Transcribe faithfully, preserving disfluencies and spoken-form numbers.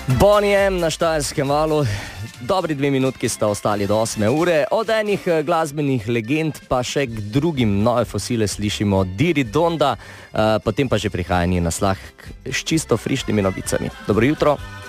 Bonnie M na Štajerskem valu, dobri dve minutki sta ostali do osme ure, od enih glasbenih legend pa še k drugim nove fosile slišimo Diri Donda, uh, potem pa že prihaja njen naslag s čisto frišnimi novicami. Dobro jutro.